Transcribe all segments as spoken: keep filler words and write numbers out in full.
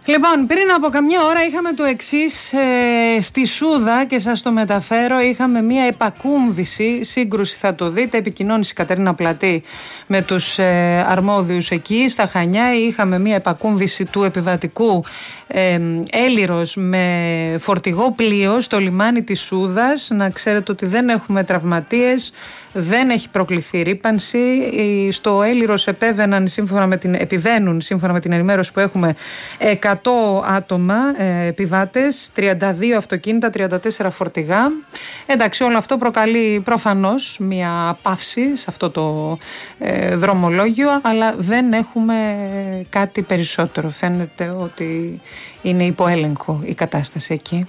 Λοιπόν, πριν από καμιά ώρα είχαμε το εξής ε, στη Σούδα και σας το μεταφέρω. Είχαμε μια επακούμβηση, σύγκρουση θα το δείτε, επικοινώνησε η Κατερίνα Πλατή με τους ε, αρμόδιους εκεί στα Χανιά. Είχαμε μια επακούμβηση του επιβατικού ε, Έλυρος με φορτηγό πλοίο στο λιμάνι της Σούδας. Να ξέρετε ότι δεν έχουμε τραυματίες, δεν έχει προκληθεί ρύπανση. Στο Έλυρος επέβαιναν, σύμφωνα με την, επιβαίνουν σύμφωνα με την ενημέρωση που έχουμε, εκατό άτομα ε, επιβάτες, τριάντα δύο αυτοκίνητα, τριάντα τέσσερα φορτηγά. Εντάξει, όλο αυτό προκαλεί προφανώς μια παύση σε αυτό το ε, δρομολόγιο, αλλά δεν έχουμε κάτι περισσότερο. Φαίνεται ότι είναι υποέλεγχο η κατάσταση εκεί.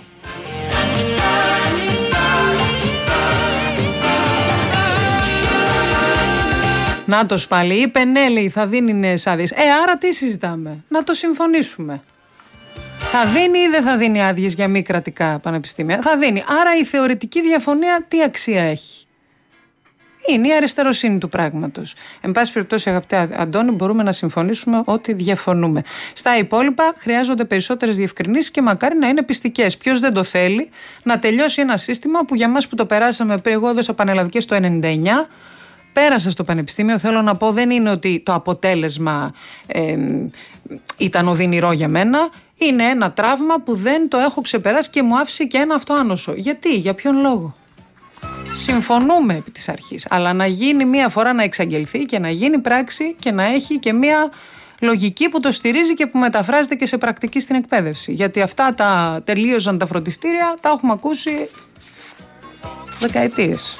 Νάτος πάλι, είπε ναι, λέει, θα δίνει νέες άδειες. Ε, άρα τι συζητάμε? Να το συμφωνήσουμε. Θα δίνει ή δεν θα δίνει άδειες για μη κρατικά πανεπιστήμια? Θα δίνει. Άρα η θεωρητική διαφωνία τι αξία έχει? Είναι η αριστεροσύνη του πράγματος. Εν πάση περιπτώσει, αγαπητέ Αντώνη, μπορούμε να συμφωνήσουμε ότι διαφωνούμε. Στα υπόλοιπα χρειάζονται περισσότερες διευκρινήσεις και μακάρι να είναι πιστικές. Ποιος δεν το θέλει να τελειώσει ένα σύστημα που για μας που το περάσαμε πριν, εγώ έδωσα πανελλαδικές το ενενήντα εννιά. Πέρασα στο πανεπιστήμιο, θέλω να πω, δεν είναι ότι το αποτέλεσμα ε, ήταν οδυνηρό για μένα. Είναι ένα τραύμα που δεν το έχω ξεπεράσει και μου άφησε και ένα αυτοάνωσο. Γιατί, για ποιον λόγο? Συμφωνούμε επί της αρχής, αλλά να γίνει μία φορά, να εξαγγελθεί και να γίνει πράξη και να έχει και μία λογική που το στηρίζει και που μεταφράζεται και σε πρακτική στην εκπαίδευση. Γιατί αυτά τα τελείωσαν τα φροντιστήρια, τα έχουμε ακούσει δεκαετίες.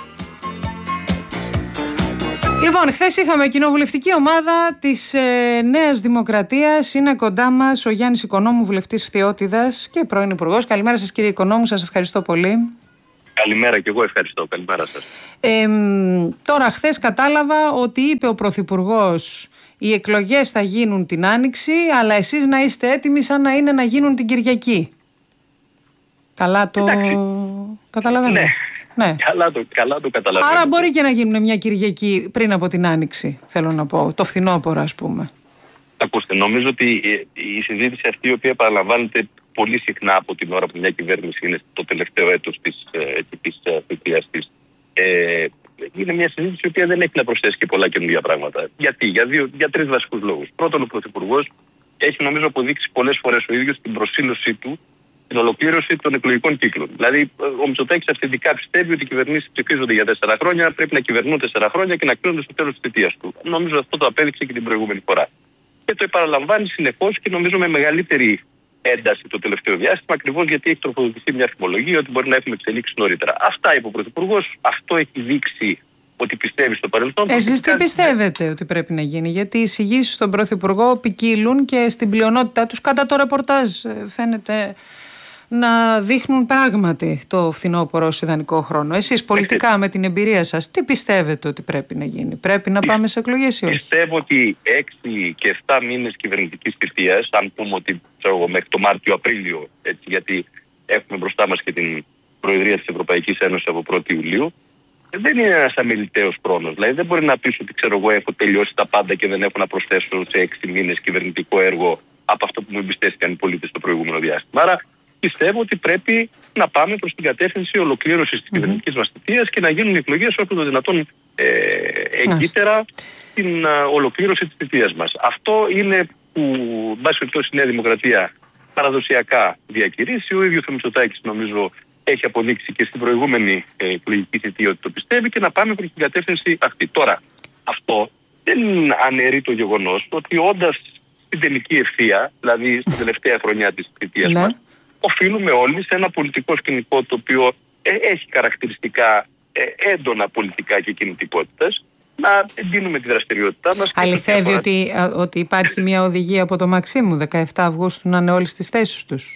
Λοιπόν, χθες είχαμε κοινοβουλευτική ομάδα της ε, Νέας Δημοκρατίας. Είναι κοντά μας ο Γιάννης Οικονόμου, βουλευτής Φθιώτιδας και πρώην υπουργός. Καλημέρα σας, κύριε Οικονόμου, σας ευχαριστώ πολύ. Καλημέρα και εγώ ευχαριστώ. Καλημέρα σας. Ε, τώρα, χθες κατάλαβα ότι είπε ο Πρωθυπουργός οι εκλογές θα γίνουν την Άνοιξη, αλλά εσείς να είστε έτοιμοι σαν να είναι να γίνουν την Κυριακή. Καλά το καταλαβαίνω. Ναι. Ναι. Καλά το, καλά το καταλαβαίνω. Άρα μπορεί και να γίνουν μια Κυριακή πριν από την Άνοιξη, θέλω να πω, το φθινόπωρο ας πούμε. Ακούστε, νομίζω ότι η συζήτηση αυτή, η οποία παραλαμβάνεται πολύ συχνά από την ώρα που μια κυβέρνηση είναι το τελευταίο έτος της, της θητείας της, ε, είναι μια συζήτηση η οποία δεν έχει να προσθέσει και πολλά καινούργια πράγματα. Γιατί? Για, δύο, για τρεις βασικούς λόγους. Πρώτον, ο Πρωθυπουργός έχει νομίζω αποδείξει πολλές φορές ο ίδιος την προσήλωσή του την ολοκλήρωση των εκλογικών κύκλων. Δηλαδή, ο Μητσοτάκης αυθεντικά πιστεύει ότι οι κυβερνήσεις ψηφίζονται για τέσσερα χρόνια, πρέπει να κυβερνούν τέσσερα χρόνια και να κρίνονται στο τέλος της θητείας του. Νομίζω αυτό το απέδειξε και την προηγούμενη φορά. Και το επαναλαμβάνει συνεχώς και νομίζω με μεγαλύτερη ένταση το τελευταίο διάστημα, ακριβώς γιατί έχει τροφοδοτηθεί μια φημολογία ότι μπορεί να έχουμε εξελίξει νωρίτερα. Αυτά είπε ο Πρωθυπουργός, αυτό έχει δείξει ότι πιστεύει στο παρελθόν. Εσείς τι πιστεύετε ότι πρέπει να γίνει? Γιατί οι εισηγήσεις στον Πρωθυπουργό ποικίλουν και στην πλειονότητά τους, κατά το ρεπορτάζ φαίνεται να δείχνουν πράγματι το φθινόπωρο ως ιδανικό χρόνο. Εσείς πολιτικά με την εμπειρία σας, τι πιστεύετε ότι πρέπει να γίνει? Πρέπει να πάμε σε εκλογές ή όχι? Πιστεύω ότι έξι και επτά μήνες κυβερνητικής θητείας, αν πούμε ότι ξέρω, μέχρι το Μάρτιο-Απρίλιο, έτσι, γιατί έχουμε μπροστά μας και την Προεδρία της Ευρωπαϊκής Ένωσης από πρώτη Ιουλίου, δεν είναι ένας αμεληταίος χρόνος. Δηλαδή δεν μπορεί να πεις ότι ξέρω εγώ έχω τελειώσει τα πάντα και δεν έχω να προσθέσω σε έξι μήνες κυβερνητικό έργο από αυτό που μου εμπιστεύτηκαν οι πολίτες στο προηγούμενο διάστημα. Άρα πιστεύω ότι πρέπει να πάμε προς την κατεύθυνση ολοκλήρωσης της mm-hmm. κυβερνητικής μας θητείας και να γίνουν οι εκλογές όσο το δυνατόν ε, εγκύτερα την α, ολοκλήρωση της θητείας μας. Αυτό είναι που, μπας περιπτώσει, η Νέα Δημοκρατία παραδοσιακά διακηρύσει. Ο ίδιος ο Μητσοτάκης νομίζω έχει αποδείξει και στην προηγούμενη ε, εκλογική θητεία ότι το πιστεύει και να πάμε προς την κατεύθυνση αυτή. Τώρα, αυτό δεν αναιρεί το γεγονός ότι όντας στην τελική ευθεία, δηλαδή στην τελευταία χρονιά της θητείας ναι. μας, οφείλουμε όλοι σε ένα πολιτικό σκηνικό το οποίο ε, έχει χαρακτηριστικά ε, έντονα πολιτικά και κινητικότητας, να εντείνουμε τη δραστηριότητά μας. Αληθεύει φορά... ότι, α, ότι υπάρχει μια οδηγία από το Μαξίμου δεκαεφτά Αυγούστου να είναι όλοι στις θέσεις τους?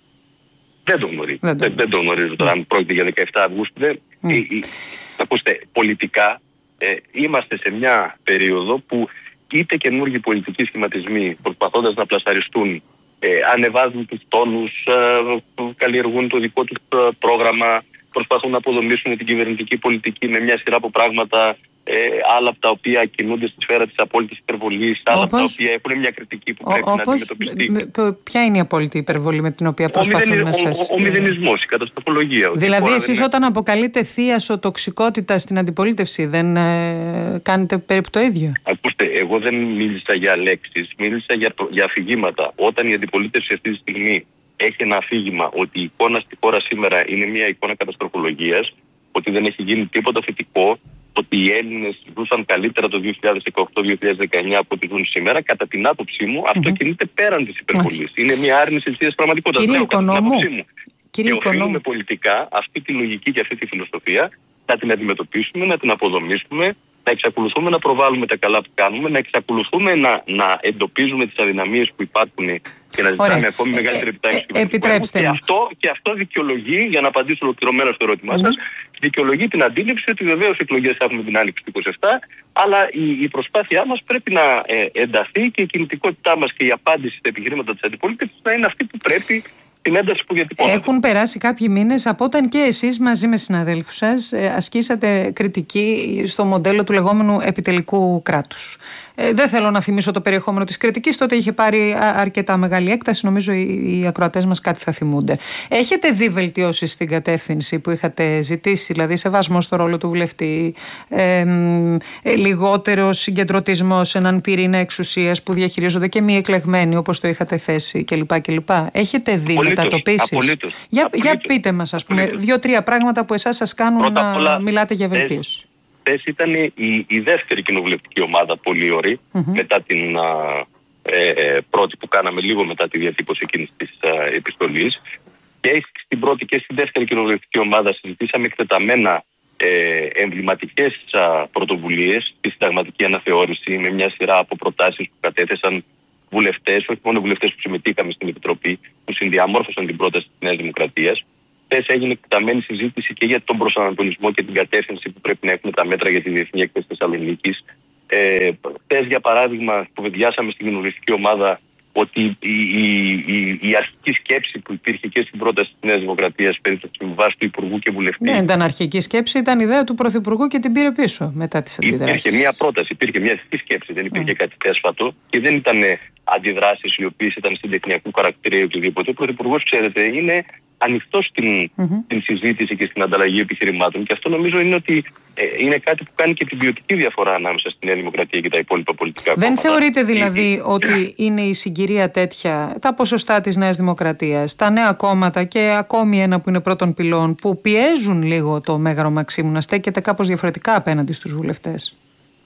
Δεν το γνωρίζω. Δεν, δεν, δεν το γνωρίζω τώρα. Αν πρόκειται για δεκαεφτά Αυγούστου, δεν. Mm. Ε, ε, ακούστε, πολιτικά ε, είμαστε σε μια περίοδο που είτε καινούργιοι πολιτικοί σχηματισμοί προσπαθώντας να πλασαριστούν ε, ανεβάζουν τους τόνους, ε, καλλιεργούν το δικό τους ε, πρόγραμμα, προσπαθούν να αποδομήσουν την κυβερνητική πολιτική με μια σειρά από πράγματα ε, άλλα από τα οποία κινούνται στη σφαίρα της απόλυτης υπερβολής, άλλα από τα οποία έχουν μια κριτική που πρέπει Όπως, να αντιμετωπιστεί. Ποια είναι η απόλυτη υπερβολή με την οποία προσπαθούν να σας... Ο, ο, ο μηδενισμός, η καταστροφολογία. Δηλαδή εσείς όταν αποκαλείτε θίασο τοξικότητα στην αντιπολίτευση δεν ε, κάνετε περίπου το ίδιο? Ακούστε, εγώ δεν μίλησα για λέξεις, μίλησα για, για αφηγήματα. Όταν η αντιπολίτευση αυτή τη στιγμή έχει ένα αφήγημα ότι η εικόνα στη χώρα σήμερα είναι μια εικόνα καταστροφολογίας, ότι δεν έχει γίνει τίποτα θετικό, ότι οι Έλληνες ζούσαν καλύτερα το δύο χιλιάδες δεκαοκτώ δύο χιλιάδες δεκαεννιά από ό,τι ζουν σήμερα, κατά την άποψή μου mm-hmm. αυτό κινείται πέραν της υπερβολής. Mm-hmm. Είναι μια άρνηση της πραγματικότητας. Κύριε Οικονόμου, και οφείλουμε πολιτικά αυτή τη λογική και αυτή τη φιλοσοφία να την αντιμετωπίσουμε, να την αποδομήσουμε, να εξακολουθούμε να προβάλλουμε τα καλά που κάνουμε, να εξακολουθούμε να, να εντοπίζουμε τις αδυναμίες που υπάρχουν και να ζητάμε Ωραία. ακόμη μεγαλύτερη επιτάχυνση. Ε, επιτρέψτε και, αυτό, και αυτό δικαιολογεί, για να απαντήσω ολοκληρωμένα στο ερώτημά mm. σας, δικαιολογεί την αντίληψη ότι βεβαίως εκλογές θα έχουμε την Άνοιξη του είκοσι επτά, αλλά η, η προσπάθειά μας πρέπει να ε, ενταθεί και η κινητικότητά μας και η απάντηση στα επιχειρήματα της αντιπολίτευσης να είναι αυτή που πρέπει. Έχουν περάσει κάποιοι μήνες από όταν και εσείς μαζί με συναδέλφους σας ασκήσατε κριτική στο μοντέλο του λεγόμενου επιτελικού κράτους. Ε, δεν θέλω να θυμίσω το περιεχόμενο της κριτικής, τότε είχε πάρει αρκετά μεγάλη έκταση, νομίζω οι, οι ακροατές μας κάτι θα θυμούνται. Έχετε δει βελτιώσεις στην κατεύθυνση που είχατε ζητήσει, δηλαδή σεβασμό στο ρόλο του βουλευτή, ε, ε, λιγότερο συγκεντρωτισμό σε έναν πυρήνα εξουσίας που διαχειρίζονται και μη εκλεγμένοι όπως το είχατε θέσει κλπ. κλπ. Έχετε δει μετατοπίσεις? Απολύτως. Για, Απολύτως. για πείτε μας, ας πούμε, δύο-τρία πράγματα που εσάς σας κάνουν Πρώτα να πολλά, μιλάτε για βελτίωση. Χθες ήταν η, η δεύτερη κοινοβουλευτική ομάδα πολύ ωραία, mm-hmm. μετά την α, ε, ε, πρώτη που κάναμε λίγο μετά τη διατύπωση εκείνης της α, επιστολής. Και στην πρώτη και στη δεύτερη κοινοβουλευτική ομάδα συζητήσαμε εκτεταμένα ε, εμβληματικές α, πρωτοβουλίες στη συνταγματική αναθεώρηση με μια σειρά από προτάσεις που κατέθεσαν βουλευτές, όχι μόνο βουλευτές που συμμετείχαμε στην Επιτροπή, που συνδιαμόρφωσαν την πρόταση της Νέας Δημοκρατίας. Χθες έγινε εκτεταμένη συζήτηση και για τον προσανατολισμό και την κατεύθυνση που πρέπει να έχουν τα μέτρα για τη Διεθνή Έκθεση Θεσσαλονίκης. Ε, χθες, για παράδειγμα, κουβεντιάσαμε στην κοινοβουλευτική ομάδα ότι η, η, η, η αρχική σκέψη που υπήρχε και στην πρόταση της Νέας Δημοκρατίας περί της συμβάσης του Υπουργού και Βουλευτή. Ναι, ήταν αρχική σκέψη, ήταν ιδέα του Πρωθυπουργού και την πήρε πίσω μετά τις αντιδράσεις. Υπήρχε μια πρόταση, υπήρχε μια αρχική σκέψη, δεν υπήρχε mm. κάτι θέσφατο και δεν ήταν αντιδράσεις οι οποίες ήταν συντεχνιακού χαρακτήρα ή οτιδήποτε. Ο Πρωθυπουργός, ξέρετε, είναι ανοιχτός στην, mm-hmm. στην συζήτηση και στην ανταλλαγή επιχειρημάτων και αυτό νομίζω είναι ότι ε, είναι κάτι που κάνει και την ποιοτική διαφορά ανάμεσα στη Νέα Δημοκρατία και τα υπόλοιπα πολιτικά κόμματα. Δεν θεωρείτε δηλαδή ότι είναι η συγκυρία τέτοια, τα ποσοστά της Νέας Δημοκρατίας, τα νέα κόμματα και ακόμη ένα που είναι πρώτων πυλών, που πιέζουν λίγο το Μέγαρο Μαξίμου να στέκεται κάπως διαφορετικά απέναντι στους βουλευτές?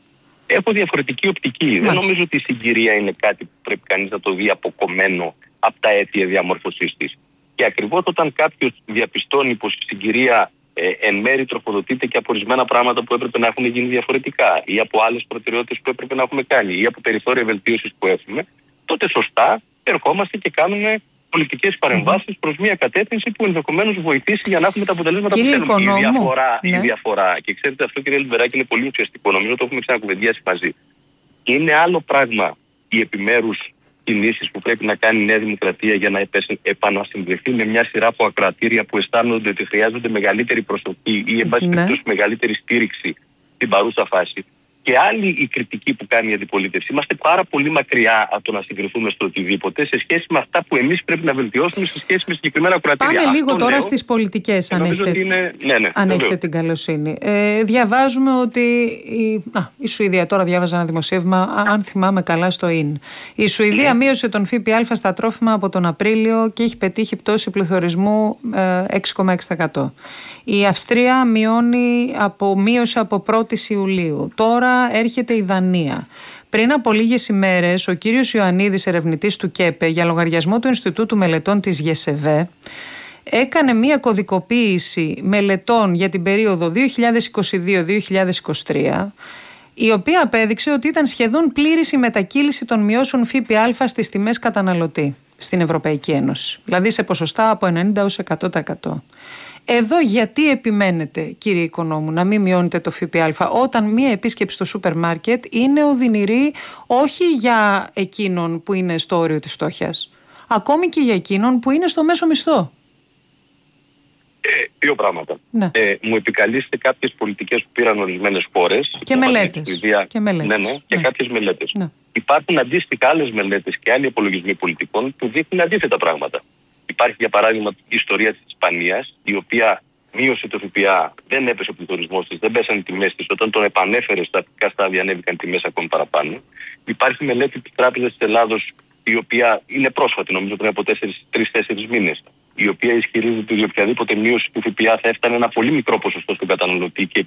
Έχω διαφορετική οπτική. Μάλιστα. Δεν νομίζω ότι η συγκυρία είναι κάτι που πρέπει κανείς να το δει αποκομμένο από τα αίτια διαμόρφωσής της. Και ακριβώς όταν κάποιος διαπιστώνει πως η συγκυρία ε, εν μέρει τροφοδοτείται και από ορισμένα πράγματα που έπρεπε να έχουν γίνει διαφορετικά ή από άλλες προτεραιότητες που έπρεπε να έχουμε κάνει ή από περιθώρια βελτίωσης που έχουμε, τότε σωστά ερχόμαστε και κάνουμε πολιτικές παρεμβάσεις προς μια κατεύθυνση που ενδεχομένως βοηθήσει για να έχουμε τα αποτελέσματα Κύριε που θέλουμε. Η διαφορά, ναι. η διαφορά, και ξέρετε αυτό, κύριε Λιμπεράκη, είναι πολύ ουσιαστικό. Νομίζω το έχουμε ξανακουβεντιάσει μαζί. Είναι άλλο πράγμα οι επιμέρους κινήσεις που πρέπει να κάνει η Νέα Δημοκρατία για να επανασυμβεθεί με μια σειρά από ακροατήρια που αισθάνονται ότι χρειάζονται μεγαλύτερη προσοχή ή εν πάση περιπτώσει μεγαλύτερη στήριξη στην παρούσα φάση. Και άλλη η κριτική που κάνει η αντιπολίτευση. Είμαστε πάρα πολύ μακριά από το να συγκριθούμε στο οτιδήποτε σε σχέση με αυτά που εμείς πρέπει να βελτιώσουμε σε σχέση με συγκεκριμένα ακροατήρια. Πάμε λίγο τώρα λέω, στις πολιτικές, αν έχετε, είναι... ναι, ναι, αν έχετε την καλοσύνη. Ε, διαβάζουμε ότι η... Α, η Σουηδία, τώρα διάβαζα ένα δημοσίευμα, αν θυμάμαι καλά, στο ΙΝ. Η Σουηδία mm. μείωσε τον ΦΠΑ στα τρόφιμα από τον Απρίλιο και έχει πετύχει πτώση πληθωρισμού ε, έξι κόμμα έξι τοις εκατό. Η Αυστρία μειώνει από, μείωσε από πρώτη Ιουλίου. Τώρα έρχεται η Δανία. Πριν από λίγες ημέρες, ο κύριος Ιωαννίδης, ερευνητής του ΚΕΠΕ, για λογαριασμό του Ινστιτούτου Μελετών της ΓΕΣΕΒΕ, έκανε μία κωδικοποίηση μελετών για την περίοδο δύο χιλιάδες είκοσι δύο με δύο χιλιάδες είκοσι τρία, η οποία απέδειξε ότι ήταν σχεδόν πλήρης η μετακύληση των μειώσεων ΦΠΑ στις τιμές καταναλωτή στην Ευρωπαϊκή Ένωση. Δηλαδή σε ποσοστά από ενενήντα έως εκατό τοις εκατό. Εδώ γιατί επιμένετε, κύριε Οικονόμου, να μην μειώνετε το ΦΠΑ όταν μία επίσκεψη στο σούπερ μάρκετ είναι οδυνηρή όχι για εκείνον που είναι στο όριο της φτώχειας, ακόμη και για εκείνον που είναι στο μέσο μισθό? Ε, δύο πράγματα. Ναι. Ε, μου επικαλείστε κάποιες πολιτικές που πήραν ορισμένες χώρες. Και μελέτες. Και, μελέτες. Ναι, ναι, και ναι. κάποιες μελέτες. Ναι. Υπάρχουν αντίστοιχα άλλες μελέτες και άλλοι απολογισμοί πολιτικών που δείχνουν αντίθετα πράγματα. Υπάρχει, για παράδειγμα, η ιστορία της Ισπανίας, η οποία μείωσε το ΦΠΑ, δεν έπεσε ο πληθωρισμός της, δεν πέσανε οι τιμές της. Όταν τον επανέφερε στα αρχικά στάδια, ανέβηκαν τιμές ακόμη παραπάνω. Υπάρχει μελέτη της Τράπεζας της Ελλάδος, η οποία είναι πρόσφατη, νομίζω πριν από τρεις τέσσερις μήνες, η οποία ισχυρίζεται ότι οποιαδήποτε μείωση του ΦΠΑ θα έφτανε ένα πολύ μικρό ποσοστό στον καταναλωτή και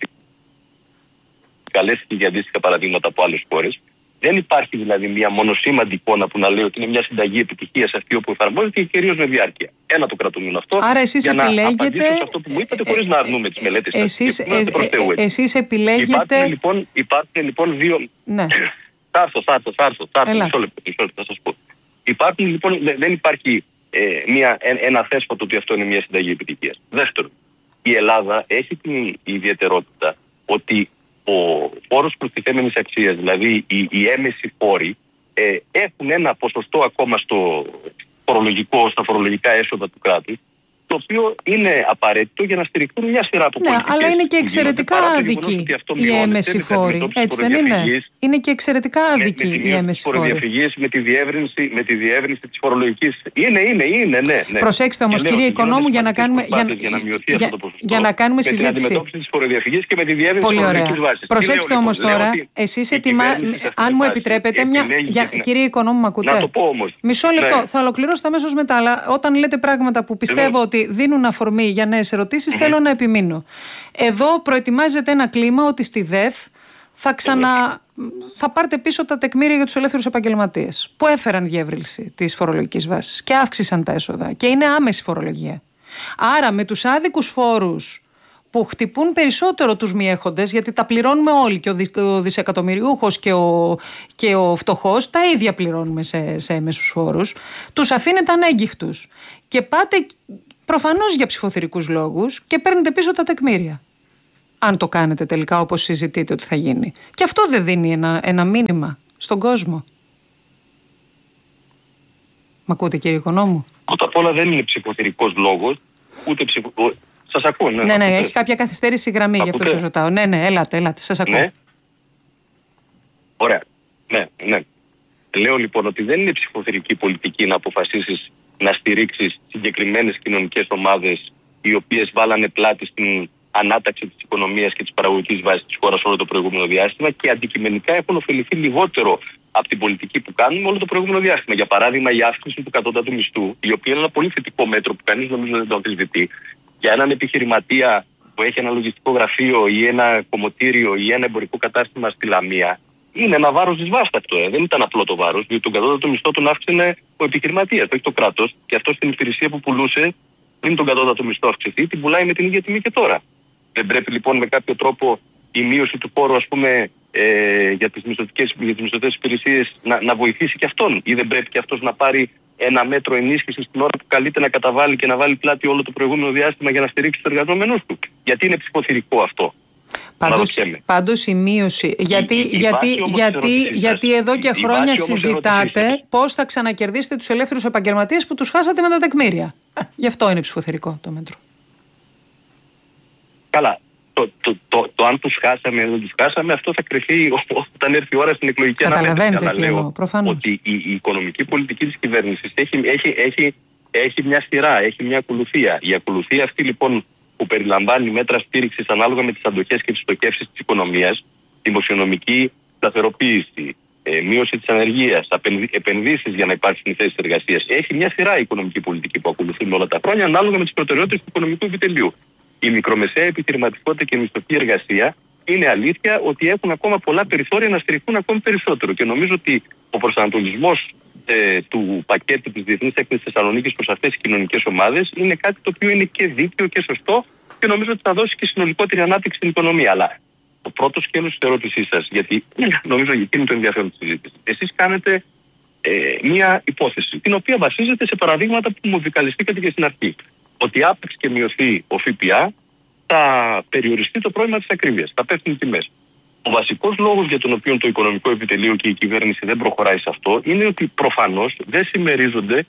επικαλέστηκε για αντίστοιχα παραδείγματα από άλλες χώρες. Δεν υπάρχει δηλαδή μια μονοσήμαντη εικόνα που να λέει ότι είναι μια συνταγή επιτυχίας αυτή όπου εφαρμόζεται και κυρίως με διάρκεια. Ένα το κρατούμενο αυτό. Άρα εσείς για επιλέγετε... να απαντήσω σε αυτό που μου είπατε, χωρίς να αρνούμε τις μελέτες εσείς, σας. Εσείς, ε, ε, εσείς επιλέγετε... Υπάρχουν λοιπόν, υπάρχουν λοιπόν δύο... Ναι. Θα έρθω, θα έρθω, θα έρθω, θα έρθω, μισό λεπτό, μισό λεπτό, θα σας πω. Υπάρχουν λοιπόν, δεν υπάρχει ε, μια, ένα θέσποτο ότι αυτό είναι μια συνταγή επιτυχίας. Δεύτερον, η Ελλάδα έχει την ιδιαιτερότητα ότι ο φόρος προστιθέμενης αξίας, δηλαδή οι, οι έμμεσοι φόροι, ε, έχουν ένα ποσοστό ακόμα στο φορολογικό, στα φορολογικά έσοδα του κράτους, το οποίο είναι απαραίτητο για να στηριχθούν μια σειρά από ναι, πολιτικές. Αλλά είναι και εξαιρετικά άδικοι οι έμμεσοι φόροι. Έτσι δεν είναι? Είναι και εξαιρετικά άδικοι οι έμμεσοι φόροι. Με τη διεύρυνση, με τη διεύρυνση της φορολογικής. Είναι, είναι, είναι, ναι. ναι. Προσέξτε όμως, κύριε Οικονόμου, για να κάνουμε, για, για, να μειωθεί αυτό το ποσοστό, για να κάνουμε συζήτηση. Με την αντιμετώπιση της φοροδιαφυγής και με τη διεύρυνση της φορολογικής βάσης. Προσέξτε όμως τώρα, εσείς ετοιμάζετε, αν μου επιτρέπετε, μια. Κύριε Οικονόμου, με ακούτε? Να το πω όμως. Μισό λεπτό, θα ολοκληρώσετε αμέσως μετά, αλλά όταν λέτε πράγματα που πιστεύω ότι δίνουν αφορμή για νέες ερωτήσεις, mm-hmm. θέλω να επιμείνω. Εδώ προετοιμάζεται ένα κλίμα ότι στη ΔΕΘ θα, ξανα... θα πάρετε πίσω τα τεκμήρια για τους ελεύθερους επαγγελματίες που έφεραν διεύρυνση της φορολογικής βάσης και αύξησαν τα έσοδα και είναι άμεση φορολογία. Άρα με τους άδικους φόρους που χτυπούν περισσότερο τους μη έχοντες, γιατί τα πληρώνουμε όλοι, και ο, δι... ο δισεκατομμυριούχος και ο, και ο φτωχός τα ίδια πληρώνουμε σε, σε έμεσους φόρους, τους αφήνετε ανέγκυχτους και πάτε προφανώς για ψηφοθυρικούς λόγους και παίρνετε πίσω τα τεκμήρια. Αν το κάνετε τελικά όπως συζητείτε ότι θα γίνει. Και αυτό δεν δίνει ένα, ένα μήνυμα στον κόσμο? Μ' ακούτε, κύριε Οικονόμου? Πρώτα απ' όλα δεν είναι ψηφοθυρικός λόγος, ούτε ψηφο... Σας ακούω, ναι. Ναι, ναι, έχει κάποια καθυστέρηση η γραμμή, γι' αυτό σας ρωτάω. Ναι, ναι, έλατε, έλατε, σας ακούω. Ναι. Ωραία. Ναι, ναι. Λέω λοιπόν ότι δεν είναι ψηφοθυρική πολιτική να αποφασίσεις να στηρίξεις συγκεκριμένες κοινωνικές ομάδες οι οποίες βάλανε πλάτη στην ανάταξη της οικονομίας και της παραγωγικής βάσης της χώρας όλο το προηγούμενο διάστημα και αντικειμενικά έχουν ωφεληθεί λιγότερο από την πολιτική που κάνουμε όλο το προηγούμενο διάστημα. Για παράδειγμα, η αύξηση του κατώτατου μισθού, η οποία είναι ένα πολύ θετικό μέτρο που κανείς νομίζω δεν το αμφισβητεί, για έναν επιχειρηματία που έχει ένα λογιστικό γραφείο ή ένα κομμωτήριο ή ένα εμπορικό κατάστημα στη Λαμία, είναι ένα βάρος της βάσης αυτό. Ε. Δεν ήταν απλό το βάρος, διότι τον κατώτατο μισθό τον αύξηνε ο επιχειρηματίας, όχι το κράτος, και αυτό στην υπηρεσία που πουλούσε πριν τον κατώτατο μισθό αυξηθεί, την πουλάει με την ίδια τιμή και τώρα. Δεν πρέπει λοιπόν με κάποιο τρόπο η μείωση του φόρου, ας πούμε, ε, για τις μισθωτές υπηρεσίες να, να βοηθήσει και αυτόν, ή δεν πρέπει και αυτός να πάρει ένα μέτρο ενίσχυσης την ώρα που καλείται να καταβάλει και να βάλει πλάτη όλο το προηγούμενο διάστημα για να στηρίξει τους εργαζόμενους του? Γιατί είναι ψηφοθυρικό αυτό? Πάντως, πάντως η μείωση, γιατί, η, η γιατί, γιατί, γιατί εδώ και η, χρόνια η συζητάτε πώς θα ξανακερδίσετε τους ελεύθερους επαγγελματίες που τους χάσατε με τα τεκμήρια. Γι' αυτό είναι ψηφοθυρικό το μέτρο. Καλά. Το, το, το, το αν τους χάσαμε ή δεν τους χάσαμε, αυτό θα κρυφεί όταν έρθει η ώρα στην εκλογική αναμέτρηση. Καταλαβαίνετε τι εννοώ, προφανώς. Ότι η, η οικονομική πολιτική της κυβέρνησης έχει, έχει, έχει, έχει μια σειρά, έχει μια ακολουθία. Η ακολουθία αυτή λοιπόν που περιλαμβάνει μέτρα στήριξης ανάλογα με τις αντοχές και τις στοχεύσεις της οικονομίας, δημοσιονομική σταθεροποίηση, ε, μείωση της ανεργίας, επενδύσεις για να υπάρξουν οι θέσεις εργασίας. Έχει μια σειρά η οικονομική πολιτική που ακολουθούμε όλα τα χρόνια ανάλογα με τις προτεραιότητες του οικονομικού επιτελείου. Η μικρομεσαία επιχειρηματικότητα και η μισθωτή εργασία είναι αλήθεια ότι έχουν ακόμα πολλά περιθώρια να στηριχθούν ακόμη περισσότερο. Και νομίζω ότι ο προσανατολισμός ε, του πακέτου της Διεθνής Έκθεσης Θεσσαλονίκης προς αυτές τις κοινωνικές ομάδες είναι κάτι το οποίο είναι και δίκαιο και σωστό και νομίζω ότι θα δώσει και συνολικότερη ανάπτυξη στην οικονομία. Αλλά το πρώτο σκέλος της ερώτησής σας, γιατί νομίζω εκεί είναι το ενδιαφέρον της συζήτησης, εσείς κάνετε ε, μία υπόθεση, την οποία βασίζεται σε παραδείγματα που μου δικαλιστήκατε και στην αρχή. Ότι άπαξ και μειωθεί ο ΦΠΑ, θα περιοριστεί το πρόβλημα της ακρίβειας, θα πέφτουν οι τιμές. Ο βασικός λόγος για τον οποίο το οικονομικό επιτελείο και η κυβέρνηση δεν προχωράει σε αυτό είναι ότι προφανώς δεν συμμερίζονται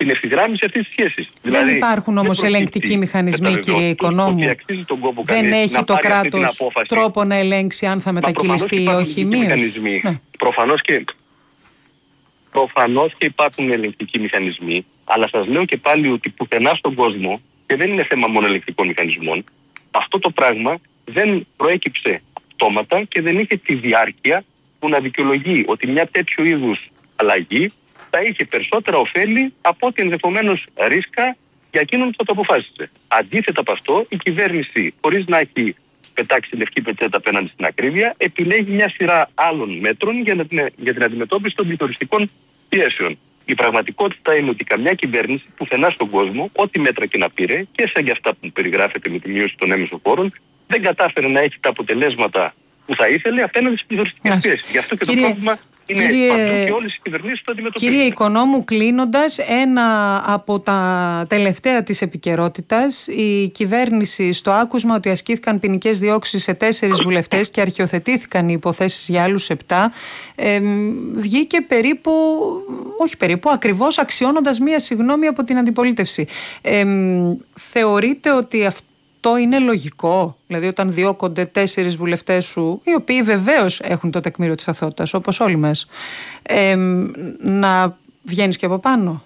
την ευθυγράμμιση αυτής της σχέσης. Δεν δηλαδή, υπάρχουν όμως ελεγκτικοί μηχανισμοί, κύριε Οικονόμου. Δεν έχει το κράτος τρόπο να ελέγξει αν θα μετακυλιστεί ή όχι η μείωση. Ναι. Προφανώς και, προφανώς και υπάρχουν ελεγκτικοί μηχανισμοί, αλλά σας λέω και πάλι ότι πουθενά στον κόσμο, και δεν είναι θέμα μόνο ελεγκτικών μηχανισμών, αυτό το πράγμα δεν προέκυψε αυτόματα και δεν είχε τη διάρκεια που να δικαιολογεί ότι μια τέτοιου είδους αλλαγή θα είχε περισσότερα ωφέλη από ότι ενδεχομένως ρίσκα για εκείνον που θα το αποφάσισε. Αντίθετα από αυτό, η κυβέρνηση, χωρίς να έχει πετάξει λευκή πετσέτα απέναντι στην ακρίβεια, επιλέγει μια σειρά άλλων μέτρων για, να την, για την αντιμετώπιση των πληθωριστικών πιέσεων. Η πραγματικότητα είναι ότι καμιά κυβέρνηση πουθενά στον κόσμο, ό,τι μέτρα και να πήρε, και σαν για αυτά που περιγράφεται με τη μείωση των έμεσων φόρων, δεν κατάφερε να έχει τα αποτελέσματα που θα ήθελε απέναντι στις πληθωριστικές πιέσεις. Γι' αυτό και κύριε, το πρόβλημα είναι κύριε, παντού και όλες οι κυβερνήσεις το αντιμετωπίζουν. Κύριε Οικονόμου, κλείνοντας, ένα από τα τελευταία της επικαιρότητας, η κυβέρνηση στο άκουσμα ότι ασκήθηκαν ποινικές διώξεις σε τέσσερις βουλευτές και αρχιοθετήθηκαν οι υποθέσεις για άλλους επτά, ε, βγήκε περίπου, όχι περίπου, ακριβώς αξιώνοντας μία συγγνώμη από την αντιπολίτευση. Ε, θεωρείτε ότι αυτό Το είναι λογικό, δηλαδή όταν διώκονται τέσσερις βουλευτές σου, οι οποίοι βεβαίως έχουν το τεκμήριο της αθωότητας, όπως όλοι μας, ε, να βγαίνεις και από πάνω?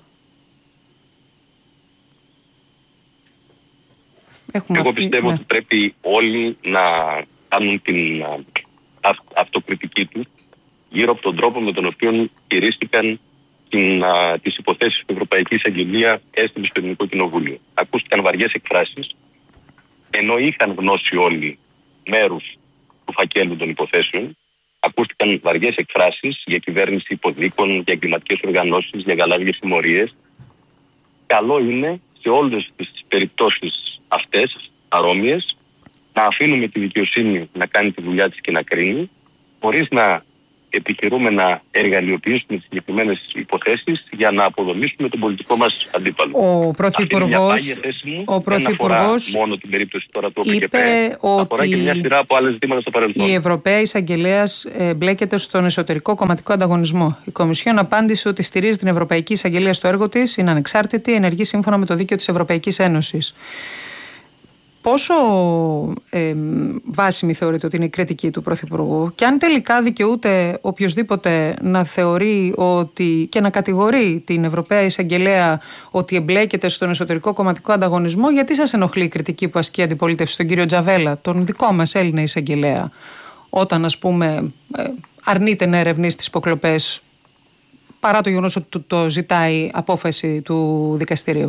Έχουμε Εγώ αυτή, πιστεύω ναι. ότι πρέπει όλοι να κάνουν την α, αυτοκριτική τους γύρω από τον τρόπο με τον οποίο χειρίστηκαν την, α, τις υποθέσεις του Ευρωπαϊκή Εισαγγελία έστειλε στο Ελληνικό Κοινοβούλιο. Ακούστηκαν βαριές εκφράσεις, ενώ είχαν γνώσει όλοι μέρους του φακέλου των υποθέσεων. Ακούστηκαν βαριές εκφράσεις για κυβέρνηση υποδίκων, για εγκληματικές οργανώσεις, για γαλάζιες συμμορίες. Καλό είναι σε όλες τις περιπτώσεις αυτές, παρόμοιες, να αφήνουμε τη δικαιοσύνη να κάνει τη δουλειά της και να κρίνει, χωρίς να επιχειρούμε να εργαλειοποιήσουμε τις συγκεκριμένες υποθέσεις για να αποδομήσουμε τον πολιτικό μας αντίπαλο. Ο Πρωθυπουργός, ο Πρωθυπουργός μόνο την περίπτωση τώρα του είπε ότι αφορά και μια σειρά από άλλες ζητήματα στο παρελθόν. Η Ευρωπαία Εισαγγελέας μπλέκεται στον εσωτερικό κομματικό ανταγωνισμό. Η Κομισιόν απάντησε ότι στηρίζει την Ευρωπαϊκή Εισαγγελία στο έργο της, είναι ανεξάρτητη, ενεργεί σύμφωνα με το δίκαιο της Ευρωπαϊκής Ένωσης. Πόσο ε, βάσιμη θεωρείτε ότι είναι η κριτική του Πρωθυπουργού, και αν τελικά δικαιούται οποιοσδήποτε να θεωρεί ότι και να κατηγορεί την Ευρωπαία Εισαγγελέα ότι εμπλέκεται στον εσωτερικό κομματικό ανταγωνισμό, γιατί σας ενοχλεί η κριτική που ασκεί η αντιπολίτευση στον κύριο Τζαβέλα, τον δικό μας Έλληνα εισαγγελέα, όταν ας πούμε αρνείται να ερευνήσει τις υποκλοπές παρά το γεγονός ότι το ζητάει απόφαση του δικαστηρίου?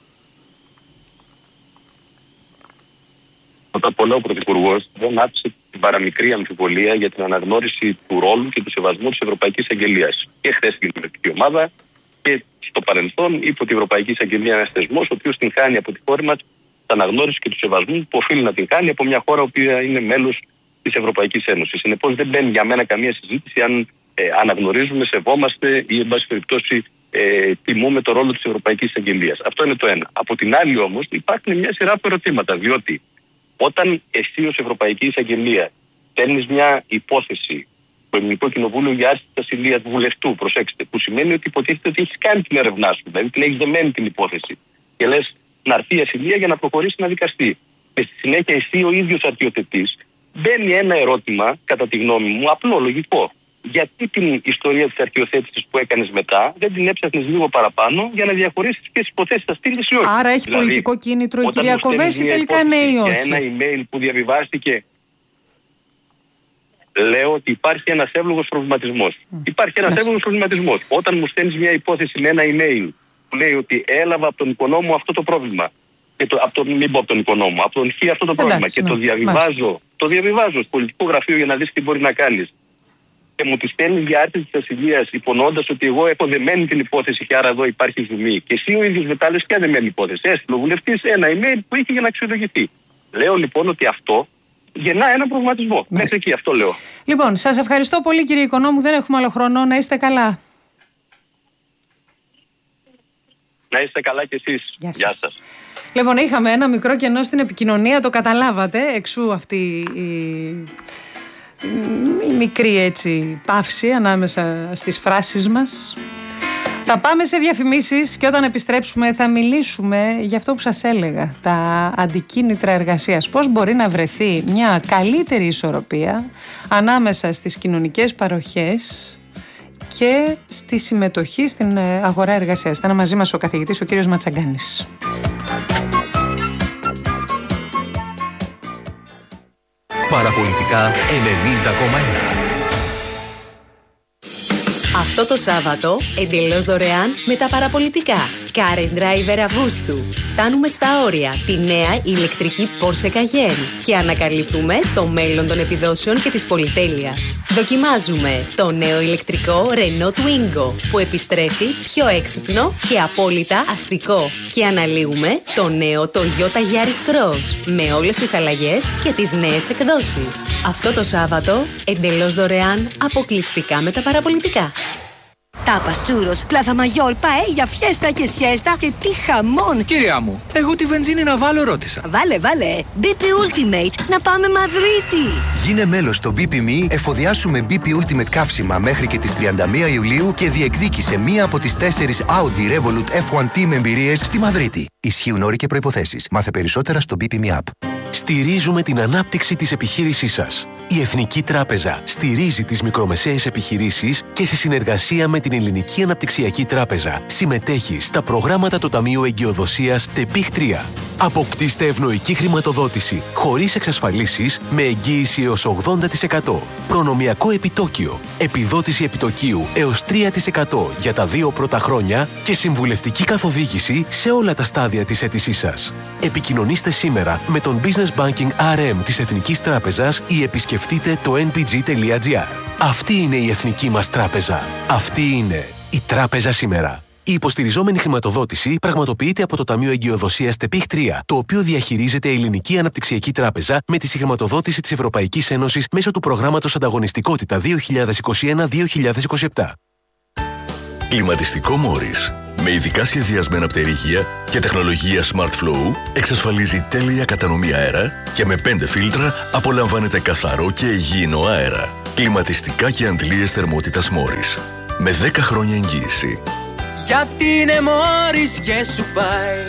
Πρώτα απ' όλα, ο Πρωθυπουργός δεν άφησε την παραμικρή αμφιβολία για την αναγνώριση του ρόλου και του σεβασμού της Ευρωπαϊκής Εισαγγελίας. Και χθες στην κυβερνητική ομάδα και στο παρελθόν είπε ότι η Ευρωπαϊκή Εισαγγελία είναι ένας θεσμός ο οποίος την χάνει από τη χώρα μας την αναγνώριση και του σεβασμού που οφείλει να την κάνει από μια χώρα που είναι μέλος της Ευρωπαϊκής Ένωσης. Συνεπώς, δεν μπαίνει για μένα καμία συζήτηση αν ε, αναγνωρίζουμε, σεβόμαστε ή, εν πάση περιπτώσει, ε, τιμούμε το ρόλο της Ευρωπαϊκής Εισαγγελίας. Αυτό είναι το ένα. Από την άλλη, όμως, υπάρχουν μια σειρά από ερωτήματα, διότι όταν εσύ ως Ευρωπαϊκή Εισαγγελία παίρνεις μια υπόθεση στο Ελληνικό Κοινοβούλιο για άσκηση της ασυλίας του βουλευτού, προσέξτε, που σημαίνει ότι υποτίθεται ότι έχεις κάνει την έρευνά σου, δηλαδή την έχεις δεμένη την υπόθεση, και λες να έρθει η ασυλία για να προχωρήσει να δικαστεί. Και στη συνέχεια εσύ ο ίδιος αρχιοθετής, μπαίνει ένα ερώτημα, κατά τη γνώμη μου, απλό, λογικό. Γιατί την ιστορία της αρχιοθέτησης που έκανες μετά δεν την έψαχνες λίγο παραπάνω για να διαχωρίσεις ποιες υποθέσεις θα στείλεις ή όχι? Άρα έχει δηλαδή, πολιτικό κίνητρο η κυρία Κοβέση τελικά, ναι ή όχι? Για ένα email που διαβιβάστηκε, λέω ότι υπάρχει ένας εύλογος προβληματισμός. Mm. Υπάρχει ένας mm. εύλογος προβληματισμός. Όταν μου στέλνεις μια υπόθεση με ένα email που λέει ότι έλαβα από τον οικονόμο αυτό το πρόβλημα, και το, από τον, μην πω από τον οικονόμο, από τον Χ αυτό το πρόβλημα, εντάξει, και ναι. το διαβιβάζω, το διαβιβάζω στο πολιτικό γραφείο για να δεις τι μπορεί να κάνεις, και μου τη στέλνει για άρση της ασυλίας, υπονοώντας ότι εγώ έχω δεμένη την υπόθεση και άρα εδώ υπάρχει ζημί. Και εσύ ο ίδιος μετά λες ποια δεμένη υπόθεση? Έστειλε ο βουλευτής ένα email που είχε για να αξιολογηθεί. Λέω λοιπόν ότι αυτό γεννά ένα προβληματισμό. Μέχρι εκεί αυτό λέω. Λοιπόν, σας ευχαριστώ πολύ κύριε Οικονόμου. Δεν έχουμε άλλο χρόνο. Να είστε καλά. Να είστε καλά κι εσείς. Γεια σας. Γεια σας. Λοιπόν, είχαμε ένα μικρό κενό στην επικοινωνία, το καταλάβατε. Εξού αυτή η. Η μικρή έτσι παύση ανάμεσα στις φράσεις μας. Θα πάμε σε διαφημίσεις και όταν επιστρέψουμε θα μιλήσουμε για αυτό που σας έλεγα, τα αντικίνητρα εργασίας. Πώς μπορεί να βρεθεί μια καλύτερη ισορροπία ανάμεσα στις κοινωνικές παροχές και στη συμμετοχή στην αγορά εργασίας. Θα είναι μαζί μας ο καθηγητής, ο κύριος Ματσαγκάνης. Παραπολιτικά ενενήντα κόμμα ένα. Αυτό το Σάββατο, εντελώς δωρεάν με τα παραπολιτικά. Car and Driver Αυγούστου. Φτάνουμε στα όρια τη νέα ηλεκτρική Porsche Cayenne και ανακαλύπτουμε το μέλλον των επιδόσεων και της πολυτέλειας. Δοκιμάζουμε το νέο ηλεκτρικό Renault Twingo που επιστρέφει πιο έξυπνο και απόλυτα αστικό. Και αναλύουμε το νέο Toyota Yaris Cross με όλες τις αλλαγές και τις νέες εκδόσεις. Αυτό το Σάββατο, εντελώς δωρεάν, αποκλειστικά με τα παραπολιτικά. Τάπας, τσούρος, πλάθα μαγιόρ, παέλια, φιέστα και σιέστα και τι χαμόν! Κυρία μου, εγώ τη βενζίνη να βάλω ρώτησα. Βάλε, βάλε! μπι πι Ultimate, να πάμε Μαδρίτη! Γίνε μέλος στο μπι πι εμ ι, εφοδιάσουμε μπι πι Ultimate καύσιμα μέχρι και τις τριάντα μία Ιουλίου και διεκδίκησε μία από τις τέσσερις Audi Revolut εφ ουάν Team εμπειρίες στη Μαδρίτη. Ισχύουν όροι και προϋποθέσεις. Μάθε περισσότερα στο μπι πι εμ ι App. Στηρίζουμε την ανάπτυξη της επιχείρησής σας. Η Εθνική Τράπεζα στηρίζει τις μικρομεσαίες επιχειρήσεις και σε συνεργασία με την Ελληνική Αναπτυξιακή Τράπεζα συμμετέχει στα προγράμματα του Ταμείου Εγκυοδοσίας ΤΕΠΙΧ τρία. Αποκτήστε ευνοϊκή χρηματοδότηση χωρίς εξασφαλίσεις με εγγύηση έως ογδόντα τοις εκατό. Προνομιακό επιτόκιο, επιδότηση επιτοκίου έως τρία τοις εκατό για τα δύο πρώτα χρόνια και συμβουλευτική καθοδήγηση σε όλα τα στάδια της αίτησής σας. Επικοινωνήστε σήμερα με τον Business Banking αρ εμ της Εθνικής Τράπεζας ή επισκεφτείτε το εν πι τζι τελεία τζι άρ. Αυτή είναι η εθνική μας τράπεζα. Αυτή είναι η τράπεζα σήμερα. Η υποστηριζόμενη χρηματοδότηση πραγματοποιείται από το Ταμείο Εγκυοδοσίας ΤΕΠΙΧ τρία, το οποίο διαχειρίζεται η Ελληνική Αναπτυξιακή Τράπεζα με τη συγχρηματοδότηση της Ευρωπαϊκής Ένωσης μέσω του προγράμματος Ανταγωνιστικότητα δύο χιλιάδες είκοσι ένα με δύο χιλιάδες είκοσι επτά. Κλιματιστικό Μόρις, με ειδικά σχεδιασμένα πτερίγια και τεχνολογία Smart Flow, εξασφαλίζει τέλεια κατανομή αέρα και με πέντε φίλτρα απολαμβάνετε καθαρό και υγιεινό αέρα. Κλιματιστικά και αντλίες θερμότητας Μόρις, με δέκα χρόνια εγγύηση. Γιατί είναι Μόρις και σου πάει.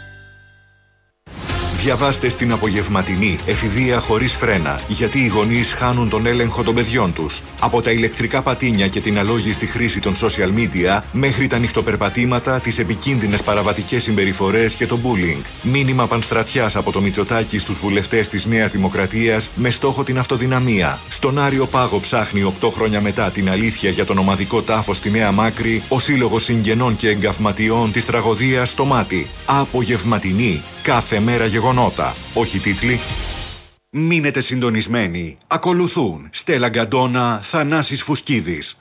Διαβάστε στην απογευματινή εφηβεία χωρίς φρένα, γιατί οι γονείς χάνουν τον έλεγχο των παιδιών τους. Από τα ηλεκτρικά πατίνια και την αλόγιστη χρήση των social media, μέχρι τα νυχτοπερπατήματα, τις επικίνδυνες παραβατικές συμπεριφορές και το bullying. Μήνυμα πανστρατιάς από το Μητσοτάκη στους βουλευτές της Νέας Δημοκρατίας με στόχο την αυτοδυναμία. Στον Άριο Πάγο ψάχνει οκτώ χρόνια μετά την αλήθεια για τον ομαδικό τάφο στη Νέα Μάκρη, ο Σύλλογος Συγγενών και Εγκαυματιών της τραγωδίας στο Μάτι. Απογευματινή. Κάθε μέρα γεγονότα, όχι τίτλοι. Μείνετε συντονισμένοι. Ακολουθούν Στέλλα Γκαντόνα, Θανάσης Φουσκίδης.